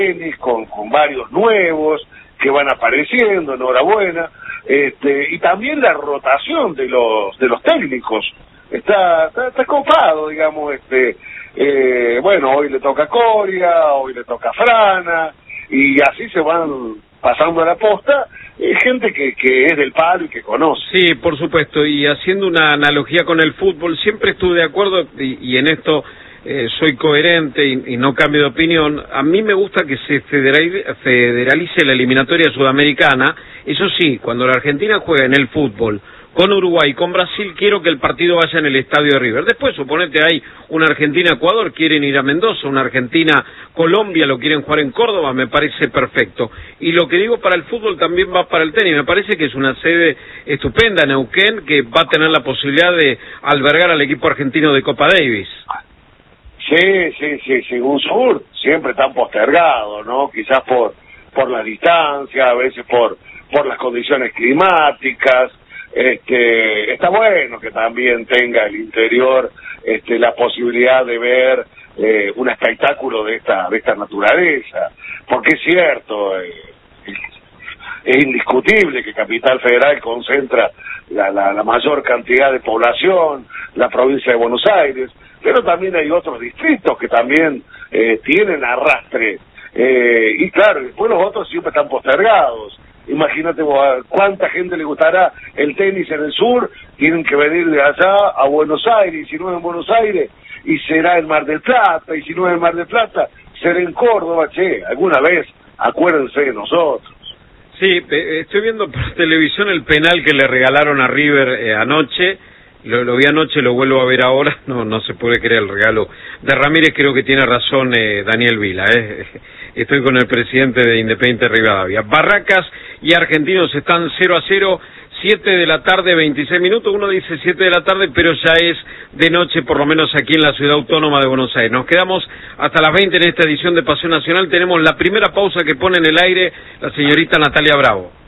tenis, con varios nuevos que van apareciendo, enhorabuena, y también la rotación de los técnicos, está copado, digamos, bueno, hoy le toca a Coria, hoy le toca a Frana, y así se van pasando a la posta, gente que es del palo y que conoce. Sí, por supuesto, y haciendo una analogía con el fútbol, siempre estuve de acuerdo, y en esto soy coherente y no cambio de opinión. A mí me gusta que se federalice la eliminatoria sudamericana. Eso sí, cuando la Argentina juega en el fútbol con Uruguay, con Brasil, quiero que el partido vaya en el estadio de River. Después, suponete, hay una Argentina-Ecuador, quieren ir a Mendoza, una Argentina-Colombia, lo quieren jugar en Córdoba, me parece perfecto. Y lo que digo para el fútbol también va para el tenis. Me parece que es una sede estupenda, Neuquén, que va a tener la posibilidad de albergar al equipo argentino de Copa Davis. Sí, según Sur, siempre están postergados, ¿no? Quizás por la distancia, a veces por las condiciones climáticas. Está bueno que también tenga el interior la posibilidad de ver un espectáculo de esta naturaleza, porque es cierto, es indiscutible que Capital Federal concentra la mayor cantidad de población, la provincia de Buenos Aires, pero también hay otros distritos que también tienen arrastre, y claro, después los otros siempre están postergados. Imagínate vos, cuánta gente le gustará el tenis en el sur, tienen que venir de allá a Buenos Aires, y si no es en Buenos Aires, y será en Mar del Plata, y si no es en Mar del Plata, será en Córdoba. Alguna vez acuérdense de nosotros. Sí, estoy viendo por televisión el penal que le regalaron a River anoche. Lo vi anoche, lo vuelvo a ver ahora. No se puede creer el regalo de Ramírez. Creo que tiene razón Daniel Vila. Estoy con el presidente de Independiente Rivadavia. Barracas y Argentinos están 0-0, 7 de la tarde, 26 minutos. Uno dice 7 de la tarde, pero ya es de noche, por lo menos aquí en la Ciudad Autónoma de Buenos Aires. Nos quedamos hasta las 20 en esta edición de Pasión Nacional. Tenemos la primera pausa que pone en el aire la señorita Natalia Bravo.